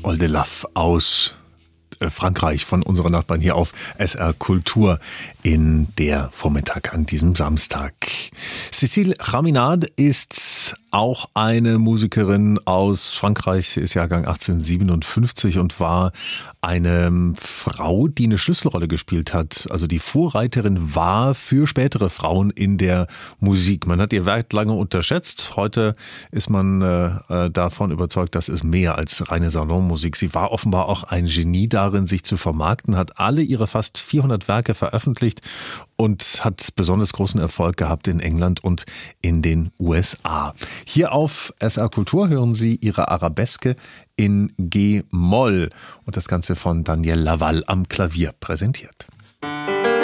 All the Love aus Frankreich von unseren Nachbarn hier auf SR Kultur in der Vormittag an diesem Samstag. Cécile Chaminade ist auch eine Musikerin aus Frankreich. Sie ist Jahrgang 1857 und war eine Frau, die eine Schlüsselrolle gespielt hat. Also die Vorreiterin war für spätere Frauen in der Musik. Man hat ihr Werk lange unterschätzt. Heute ist man davon überzeugt, das ist mehr als reine Salonmusik. Sie war offenbar auch ein Genie darin, sich zu vermarkten, hat alle ihre fast 400 Werke veröffentlicht und hat besonders großen Erfolg gehabt in England und in den USA. Hier auf SR Kultur hören Sie ihre Arabeske in G-Moll und das Ganze von Daniel Laval am Klavier präsentiert.